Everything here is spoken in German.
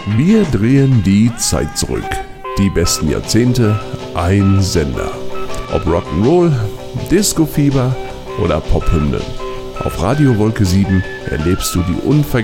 Wir drehen die Zeit zurück. Die besten Jahrzehnte, ein Sender. Ob Rock'n'Roll, Disco-Fieber oder Pophymnen. Auf Radio Wolke 7 erlebst du die unvergesslichen